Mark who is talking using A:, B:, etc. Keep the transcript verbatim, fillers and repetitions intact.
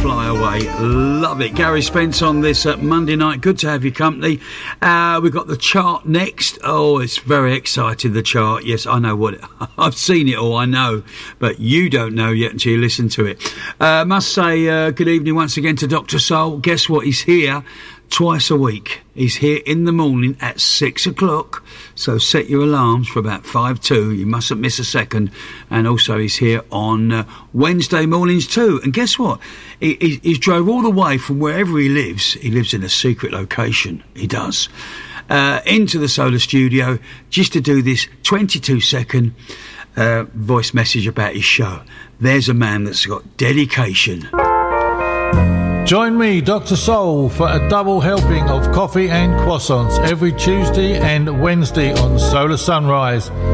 A: Fly Away. Love it. Gary Spence on this uh, Monday night. Good to have your company. Uh, we've got the chart next. Oh, it's very exciting, the chart. Yes, I know what it, I've seen it all, I know. But you don't know yet until you listen to it. Uh, must say uh, good evening once again to Doctor Soul. Guess what? He's here twice a week. He's here in the morning at six o'clock. So set your alarms for about five two. You mustn't miss a second. And also he's here on uh, Wednesday mornings too. And guess what? He, he, he's drove all the way from wherever he lives. He lives in a secret location. He does. Uh, into the Solar Studio just to do this twenty-two second uh, voice message about his show. There's a man that's got dedication.
B: Join me, Doctor Soul, for a double helping of coffee and croissants every Tuesday and Wednesday on Solar Sunrise.